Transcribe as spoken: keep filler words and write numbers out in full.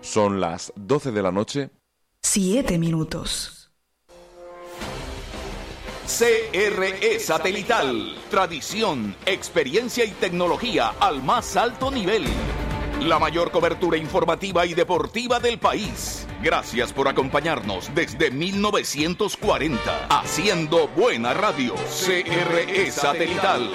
Son las doce de la noche. Siete minutos. C R E Satelital. Tradición, experiencia y tecnología al más alto nivel. La mayor cobertura informativa y deportiva del país. Gracias por acompañarnos desde mil novecientos cuarenta. Haciendo buena radio. C R E Satelital.